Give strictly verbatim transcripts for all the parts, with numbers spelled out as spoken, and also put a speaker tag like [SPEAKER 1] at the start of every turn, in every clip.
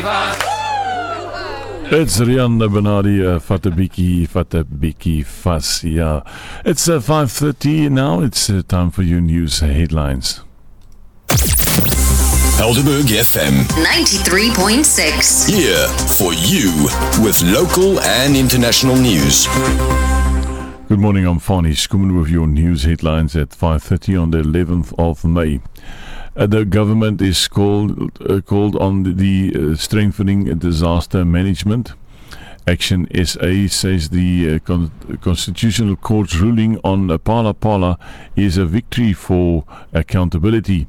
[SPEAKER 1] It's Rihanna Benardi, uh, vat 'n bietjie, vat 'n bietjie vas, yeah. It's uh, five thirty now, it's uh, time for your news headlines.
[SPEAKER 2] Helderberg F M
[SPEAKER 3] ninety-three point six.
[SPEAKER 2] Here for you with local and international news.
[SPEAKER 1] Good morning, I'm Fani Skuman with your news headlines at five thirty on the eleventh of May. Uh, the government is called uh, called on the, the uh, strengthening disaster management. Action S A says the uh, con- Constitutional Court's ruling on uh, Phala Phala is a victory for accountability,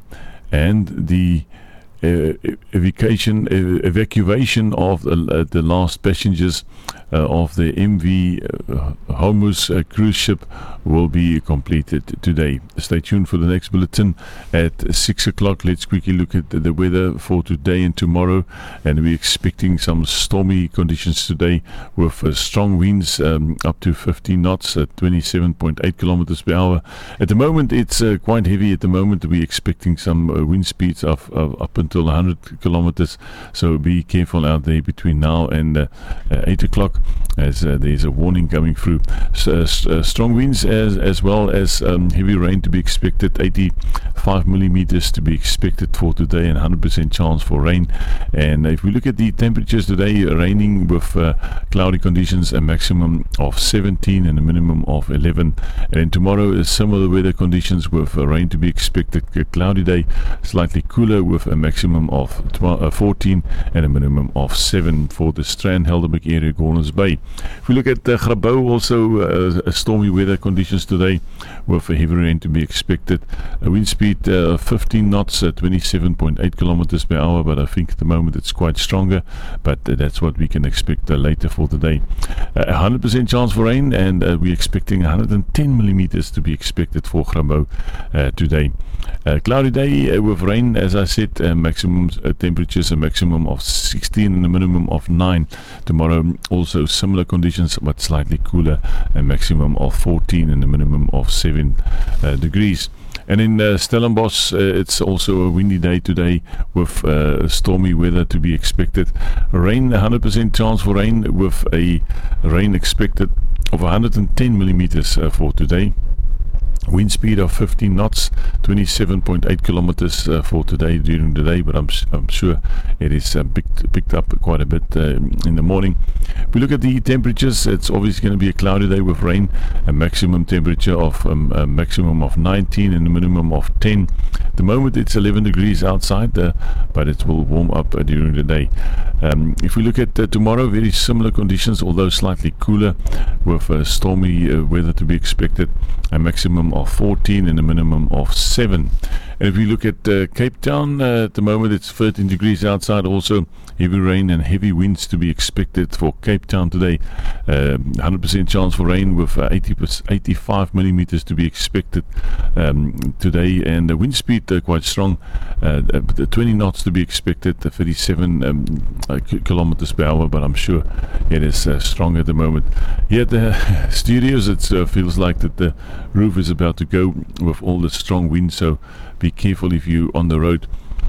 [SPEAKER 1] and the uh, evacuation uh, evacuation of the, uh, the last passengers uh, of the M V uh, Hormuz uh, cruise ship will be completed today. Stay tuned for the next bulletin at six o'clock. Let's quickly look at the weather for today and tomorrow, and we're expecting some stormy conditions today with uh, strong winds um, up to fifteen knots at twenty-seven point eight kilometers per hour. At the moment it's uh, quite heavy. At the moment we're expecting some uh, wind speeds of, of up until one hundred kilometers, so be careful out there between now and uh, uh, eight o'clock, as uh, there's a warning coming through. So, uh, st- uh, strong winds as, as well as um, heavy rain to be expected, eighty-five millimeters to be expected for today, and one hundred percent chance for rain. And if we look at the temperatures today, raining with uh, cloudy conditions, a maximum of seventeen and a minimum of eleven. And tomorrow is similar weather conditions with uh, rain to be expected, a cloudy day, slightly cooler with a maximum of twelve, uh, fourteen and a minimum of seven for the Strand, Helderberg area, Gordons Bay. If we look at uh, Grabouw, also uh, a stormy weather conditions today with a heavy rain to be expected. A wind speed uh, fifteen knots at twenty-seven point eight kilometers per hour, but I think at the moment it's quite stronger, but uh, that's what we can expect uh, later for the day. Uh, one hundred percent chance for rain, and uh, we're expecting one hundred ten millimeters to be expected for Grabouw uh, today. Uh, cloudy day uh, with rain, as I said, uh, maximum uh, temperatures a maximum of sixteen and a minimum of nine. Tomorrow also similar conditions but slightly cooler, a maximum of fourteen and a minimum of seven uh, degrees. And in uh, Stellenbosch, uh, it's also a windy day today with uh, stormy weather to be expected. Rain, one hundred percent chance for rain with a rain expected of one hundred ten millimeters uh, for today. Wind speed of fifteen knots, twenty-seven point eight kilometers uh, for today during the day, but I'm, I'm sure it is uh, picked, picked up quite a bit uh, in the morning. If we look at the temperatures, it's obviously going to be a cloudy day with rain, a maximum temperature of um, a maximum of nineteen and a minimum of ten. At the moment it's eleven degrees outside, uh, but it will warm up uh, during the day. Um, if we look at uh, tomorrow, very similar conditions, although slightly cooler with uh, stormy uh, weather to be expected, a maximum of fourteen and a minimum of seven. And if we look at uh, Cape Town, uh, at the moment it's thirteen degrees outside, also heavy rain and heavy winds to be expected for Cape Town today. Uh, one hundred percent chance for rain with uh, eighty, eighty-five millimeters to be expected um, today, and the wind speed uh, quite strong, uh, twenty knots to be expected, uh, thirty-seven um, uh, kilometers per hour, but I'm sure it is uh, strong at the moment. Here at the studios, it uh, feels like that the roof is about to go with all the strong wind, so be careful if you're on the road.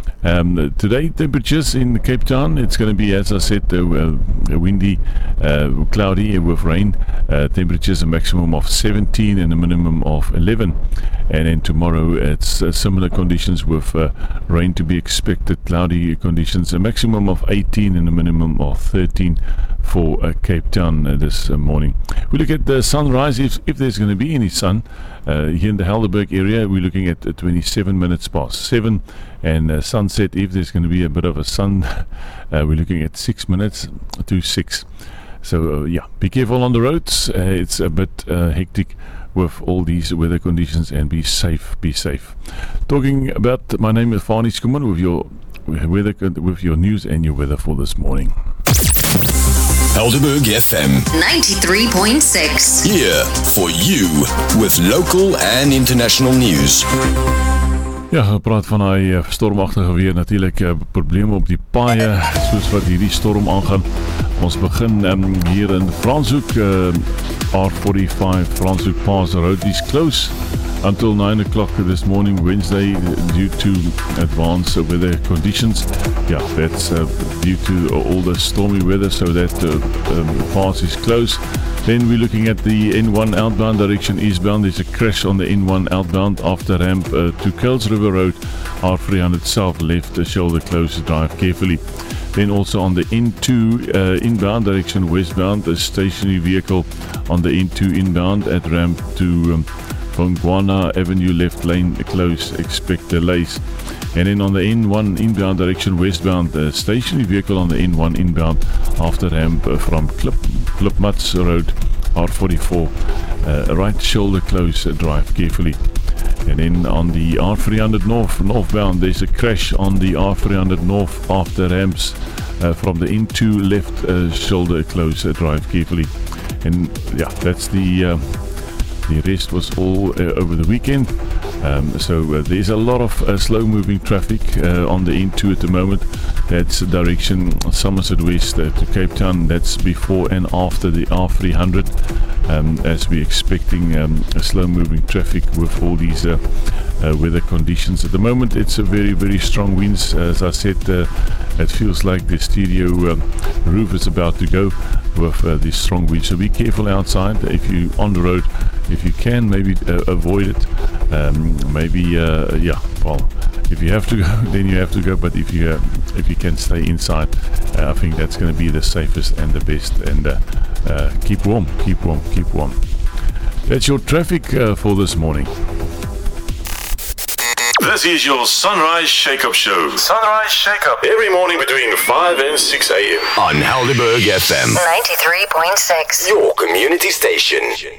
[SPEAKER 1] Um, today temperatures in Cape Town, it's going to be, as I said, uh, uh, windy, uh, cloudy with rain. Uh, temperatures a maximum of seventeen and a minimum of eleven. And then tomorrow it's uh, similar conditions with uh, rain to be expected, cloudy conditions, a maximum of eighteen and a minimum of thirteen for uh, Cape Town uh, this uh, morning. We look at the sunrise, if, if there's going to be any sun uh, here in the Helderberg area. We're looking at uh, twenty-seven minutes past seven, and uh, sunset, if there's going to be a bit of a sun, uh, we're looking at six minutes to six. So uh, yeah, be careful on the roads. Uh, it's a bit uh, hectic with all these weather conditions, and be safe, be safe. Talking about, my name is Fani Skuman with your weather, with your news and your weather for this morning.
[SPEAKER 2] Helderberg F M
[SPEAKER 3] ninety-three point six.
[SPEAKER 2] Here for you with local and international news.
[SPEAKER 1] Ja, gepraat van daai uh, stormagtige weer, natuurlik uh, probleme op die paaie soos wat hierdie storm aangaan. Ons begin um, hier in Franshoek, uh, R forty-five Franshoek Pass Road is close until nine o'clock this morning, Wednesday, due to advanced weather conditions. Yeah, that's uh, due to all the stormy weather, so that uh, um, pass is closed. Then we're looking at the N one outbound direction eastbound. There's a crash on the N one outbound after ramp uh, to Kuils River Road, R three hundred south, left uh, shoulder closed, drive carefully. Then also on the N two uh, inbound direction westbound, a stationary vehicle on the N two inbound at ramp to um, Bongwana Avenue left lane closed, expect delays. And then on the N one inbound direction westbound, a stationary vehicle on the N one inbound after ramp uh, from Klip, Klipmats Road, R forty-four, uh, right shoulder close, uh, drive carefully. And then on the R three hundred north northbound, there's a crash on the R three hundred north after ramps uh, from the N two left uh, shoulder close, uh, drive carefully. And yeah, that's the uh, the rest was all uh, over the weekend. Um, so uh, there's a lot of uh, slow-moving traffic uh, on the N two at the moment. That's direction Somerset West uh, to Cape Town. That's before and after the R three hundred. Um, as we're expecting um, a slow-moving traffic with all these uh, uh, weather conditions. At the moment, it's a very, very strong winds. As I said, uh, it feels like the studio uh, roof is about to go with uh, these strong winds. So be careful outside. If you're on the road, if you can, maybe uh, avoid it. Um, maybe, uh, yeah, well, if you have to go, then you have to go. But if you uh, if you can stay inside, uh, I think that's going to be the safest and the best. And uh, uh, keep warm, keep warm, keep warm. That's your traffic uh, for this morning.
[SPEAKER 4] This is your Sunrise Shake-Up Show. Sunrise Shake-Up. Every morning between five and six a.m.
[SPEAKER 2] On Helderberg F M.
[SPEAKER 3] ninety-three point six.
[SPEAKER 2] Your community station.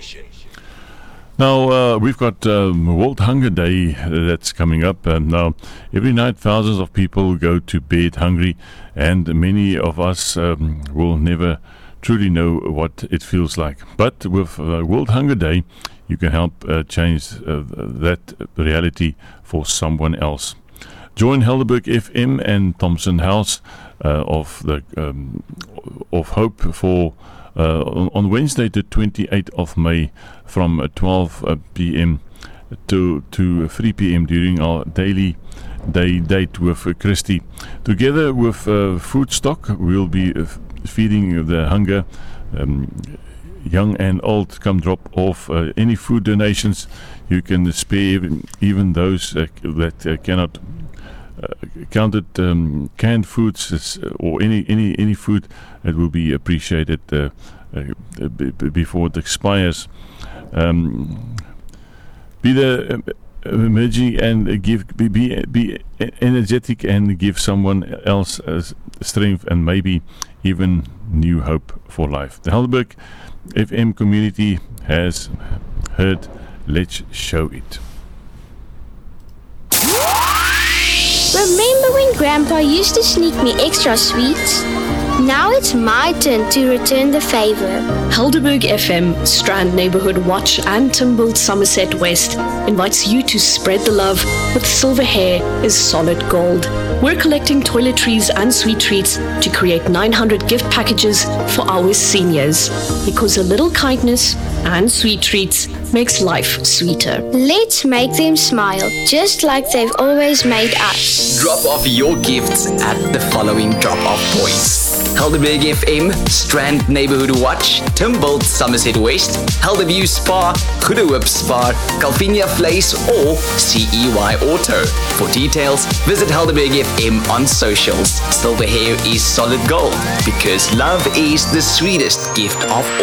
[SPEAKER 1] Now, uh, we've got um, World Hunger Day uh, that's coming up. And now, every night, thousands of people go to bed hungry, and many of us um, will never truly know what it feels like. But with uh, World Hunger Day, you can help uh, change uh, that reality for someone else. Join Helderberg F M and Thompson House uh, of the um, of Hope for uh, on, on Wednesday, the twenty-eighth of May, from twelve p.m. to to three p.m. during our daily day date with uh, Christy. Together with uh, Food Stock, we'll be uh, feeding the hunger. Um, young and old, come drop off uh, any food donations. You can spare even, even those uh, that uh, cannot uh, counted um, canned foods uh, or any, any, any food that will be appreciated uh, uh, b- b- before it expires. Um, be the uh, emerging and give be, be be energetic and give someone else uh, strength and maybe even new hope for life. The Helderberg F M community has heard. Let's show it.
[SPEAKER 5] Remember when Grandpa used to sneak me extra sweets? Now it's my turn to return the favor.
[SPEAKER 6] Helderberg F M, Strand Neighborhood Watch and Timbold Somerset West invites you to spread the love with Silver Hair is Solid Gold. We're collecting toiletries and sweet treats to create nine hundred gift packages for our seniors. Because a little kindness and sweet treats makes life sweeter.
[SPEAKER 5] Let's make them smile, just like they've always made us.
[SPEAKER 7] Drop off your gifts at the following drop-off points. Helderberg F M, Strand Neighborhood Watch, Timbold Somerset West, Helderview Spa, Goedehoop Spa, Calvinia Place or C E Y Auto. For details, visit Helderberg F M on socials. Silver Hair is solid gold because love is the sweetest gift of all.